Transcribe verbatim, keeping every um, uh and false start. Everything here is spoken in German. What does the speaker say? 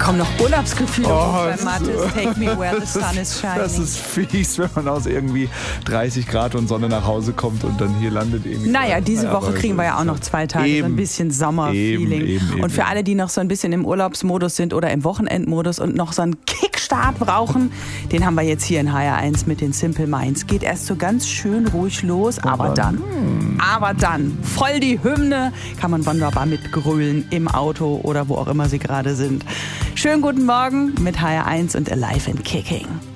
kommen noch Urlaubsgefühle Oh, bei Mathis. Take me where the sun is shining. Das ist fies, wenn man aus irgendwie dreißig Grad und Sonne nach Hause kommt und dann hier landet irgendwie. Naja, diese Ja, Woche aber kriegen wir ja auch noch zwei Tage, so ein eben. bisschen Sommerfeeling. Eben, eben, eben, und für eben. alle, die noch so ein bisschen im Urlaubsmodus sind oder im Wochenendmodus und noch so einen Kickstart brauchen, den haben wir jetzt hier in H R eins mit den Simple Minds. Geht erst so ganz schön ruhig los, aber dann, aber dann, voll die Hymne, kann man wunderbar mitgrölen im Auto oder wo auch immer Sie gerade sind. Schönen guten Morgen mit H R eins und Alive and Kicking.